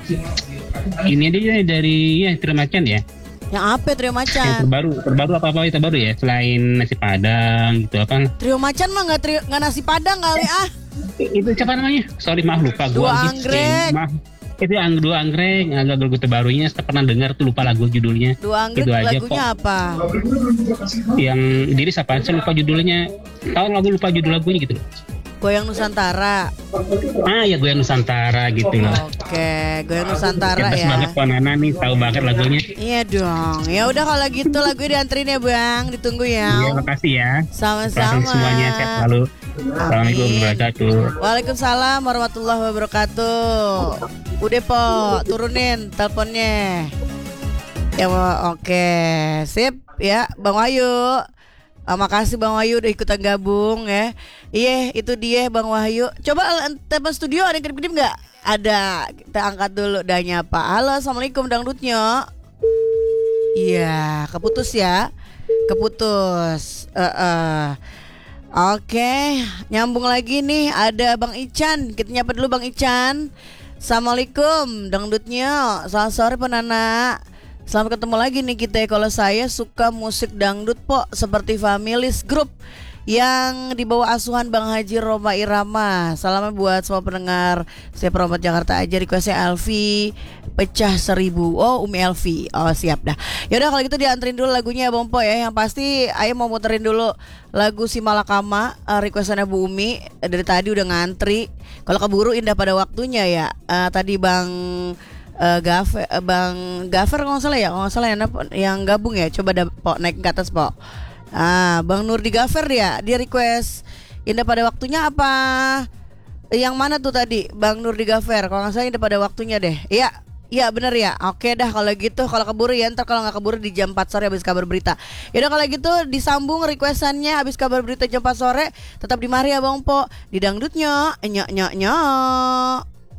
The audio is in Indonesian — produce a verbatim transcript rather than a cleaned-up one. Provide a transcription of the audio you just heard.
Ini dia dari ya Trio Macan ya. Yang apa Trio Yang Macan? terbaru, terbaru apa apa itu baru ya selain nasi padang gitu apa? Trio Macan mah nggak trio nggak nasi padang kali ah. Itu siapa namanya? Sorry maaf lupa Dua gua. anggrek. Maaf. Itu ang dua anggrek, agak lagu terbarunya saya pernah dengar tuh lupa lagu judulnya. Dua anggrek Itu aja, lagunya Pok. apa? Yang diri siapa? Saya lupa judulnya. Tahu lagu lupa judul lagunya gitu. Goyang Nusantara. Ah ya gue Nusantara gitu loh. Oke, Goyang Nusantara Hebat ya. banget Ponana nih, tahu banget lagunya. Iya dong. Ya udah kalau gitu lagu dianterin ya Bang, ditunggu Iya, ya. makasih ya. Sama-sama. Langsung semuanya sehat selalu. Assalamualaikum warahmatullahi wabarakatuh. Waalaikumsalam warahmatullahi wabarakatuh. Udah po, turunin teleponnya. Ya oke, sip ya Bang Wahyu. Ah, makasih Bang Wahyu udah ikutan gabung ya. Iya itu dia Bang Wahyu. Coba eh, telepon studio ada yang kedip-kedip nggak? Ada. Kita angkat dulu danya Pak. Halo assalamualaikum dangdutnya. Iya keputus ya. Keputus. Uh, uh. Oke nyambung lagi nih. Ada Bang Ican. Kita nyapa dulu Bang Ican. Assalamualaikum dangdutnya. Selamat sore Penana. Selamat ketemu lagi nih kita. Kalau saya suka musik dangdut po, seperti Families Group yang dibawa asuhan Bang Haji Roma Irama. Salamnya buat semua pendengar saya Promote Jakarta aja. Requestnya Elvi Pecah Seribu. Oh Umi Elvi. Oh siap dah. Yaudah kalau gitu dianterin dulu lagunya Bang Po ya. Yang pasti Ayah mau muterin dulu lagu Si Malakama, uh, requestannya Bu Umi. Dari tadi udah ngantri. Kalau keburu indah pada waktunya ya. uh, Tadi Bang Uh, Gafer, uh, Bang Gafer kalau nggak salah ya, kalau nggak salah yang, yang gabung ya, coba da, po, naik ke atas po. Ah, Bang Nurdi Gafer ya, dia request indah pada waktunya apa? Yang mana tuh tadi, Bang Nurdi Gafer? Kalau nggak salah indah pada waktunya deh. Iya, iya benar ya. Oke dah kalau gitu, kalau keburu ya, ntar kalau nggak keburu di jam empat sore habis kabar berita. Yaudah kalau gitu disambung requestannya habis kabar berita jam empat sore, tetap di mari ya Bang Po, di dangdutnya, nyok nyok nyok.